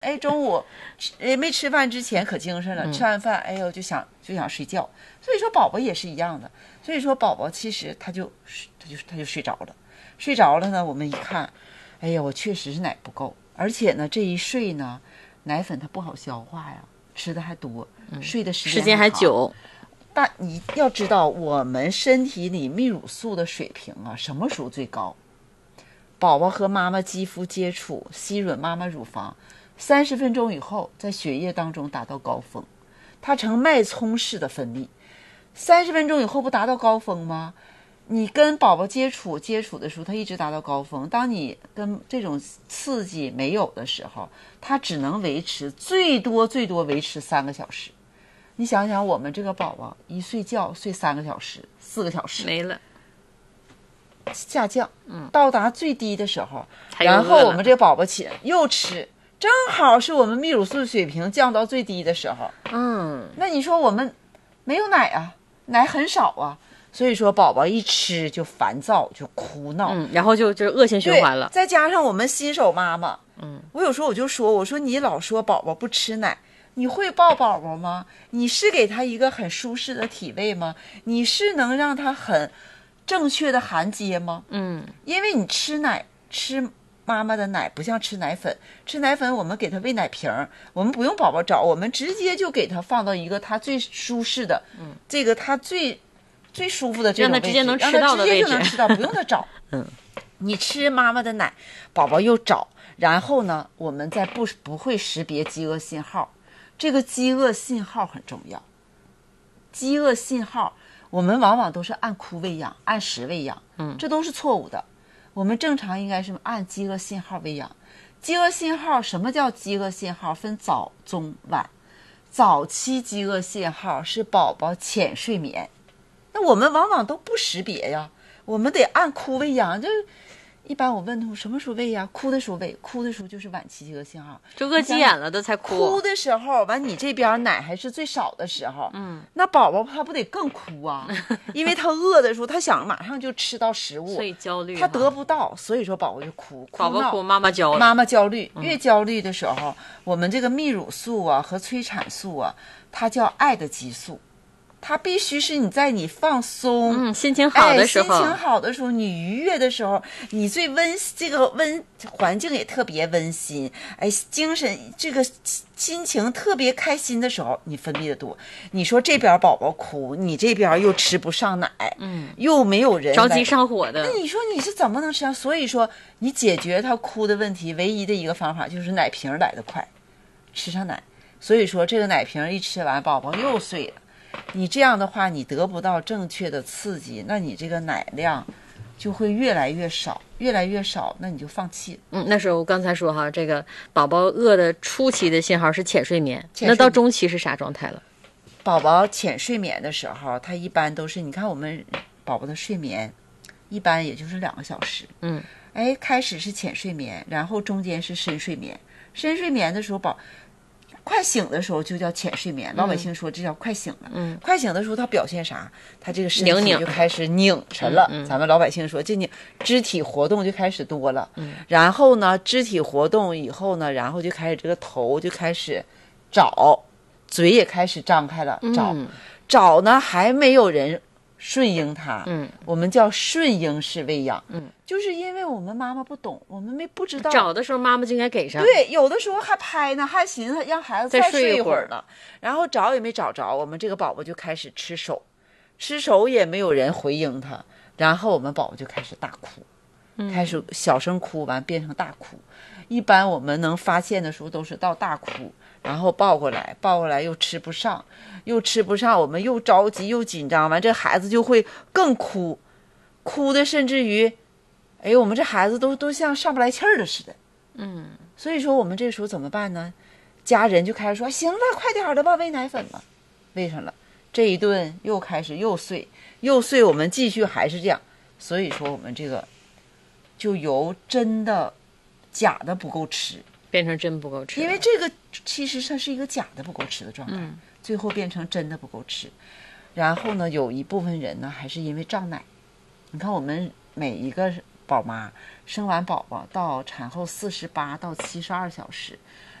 哎，中午没吃饭之前可精神了，吃完饭哎呦就想睡觉。所以说宝宝也是一样的，所以说宝宝其实他就睡着了，睡着了呢，我们一看，哎呀，我确实是奶不够，而且呢这一睡呢，奶粉它不好消化呀，吃的还多，睡的时间还久。 但你要知道，我们身体里泌乳素的水平啊，什么时候最高？宝宝和妈妈肌肤接触，吸吮妈妈乳房，30分钟以后，在血液当中达到高峰，它呈脉冲式的分泌。30分钟以后不达到高峰吗？你跟宝宝接触的时候，它一直达到高峰。当你跟这种刺激没有的时候，它只能维持最多维持3个小时。你想想，我们这个宝宝一睡觉睡3个小时、4个小时没了， 下降，到达最低的时候，然后我们这个宝宝起来又吃，正好是我们泌乳素水平降到最低的时候。那你说我们没有奶啊，奶很少啊，所以说宝宝一吃就烦躁，就哭闹， 然后就是恶性循环了。 再加上我们新手妈妈，我有时候我就说，我说你老说宝宝不吃奶，你会抱宝宝吗？你是给他一个很舒适的体位吗？你是能让他很正确的含接吗？因为你吃奶，吃妈妈的奶不像吃奶粉，吃奶粉我们给他喂奶瓶，我们不用宝宝找，我们直接就给他放到一个他最舒适的，这个他最舒服的这种位置， 让他直接能吃到的位置， 让他直接就能吃到，不用他找。你吃妈妈的奶，宝宝又找，然后呢，我们再不会识别饥饿信号，这个饥饿信号很重要。饥饿信号，我们往往都是按哭喂养，按时喂养，这都是错误的。我们正常应该是按饥饿信号喂养。饥饿信号，什么叫饥饿信号？分早、中、晚。早期饥饿信号是宝宝浅睡眠，那我们往往都不识别呀，我们得按哭喂养。就一般我问他什么时候喂呀？哭的时候喂，哭的时候就是晚期饥饿信号， 就饿急眼了的才哭。 哭的时候，完你这边奶还是最少的时候，那宝宝他不得更哭啊？因为他饿的时候，他想马上就吃到食物， 所以焦虑， 他得不到，所以说宝宝就哭， 宝宝哭，妈妈焦虑， 妈妈焦虑，越焦虑的时候，我们这个泌乳素啊和催产素啊，它叫爱的激素。它必须是你在你放松， 心情好的时候， 心情好的时候，你愉悦的时候，你最这个环境也特别温馨，精神这个心情特别开心的时候，你分泌的多。你说这边宝宝哭，你这边又吃不上奶，又没有人着急上火的， 那你说你是怎么能吃上？所以说，你解决他哭的问题，唯一的一个方法就是奶瓶来得快，吃上奶。所以说，这个奶瓶一吃完，宝宝又睡了。你这样的话，你得不到正确的刺激，那你这个奶量就会越来越少，越来越少，那你就放弃了。 那时候我刚才说哈，这个宝宝饿的初期的信号是浅睡眠，那到中期是啥状态了？ 宝宝浅睡眠的时候，他一般都是，你看我们宝宝的睡眠，一般也就是2个小时。开始是浅睡眠，然后中间是深睡眠。深睡眠的时候，快醒的时候就叫浅睡眠，老百姓说这叫快醒了。快醒的时候他表现啥？他这个身体就开始拧沉了。咱们老百姓说这肢体活动就开始多了。然后呢，肢体活动以后呢，然后就开始这个头就开始找，嘴也开始张开了，找呢还没有人顺应它，我们叫顺应式喂养，就是因为我们妈妈不懂，我们不知道， 找的时候妈妈就应该给上， 对，有的时候还拍呢，还寻思让孩子再睡一会儿呢，然后找也没找着，我们这个宝宝就开始吃手也没有人回应他，然后我们宝宝就开始大哭，开始小声哭完变成大哭，一般我们能发现的时候都是到大哭，然后抱过来又吃不上，我们又着急又紧张，完这孩子就会更哭的甚至于，我们这孩子都像上不来气儿的似的。所以说我们这时候怎么办呢？家人就开始说行了，快点的吧，喂奶粉吧，喂上了，这一顿又开始又睡，我们继续还是这样。所以说我们这个就由真的假的不够吃变成真不够吃， 因为这个其实它是一个假的不够吃的状态，最后变成真的不够吃。然后呢，有一部分人呢还是因为胀奶。你看我们每一个宝妈生完宝宝到产后48到72小时，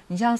你像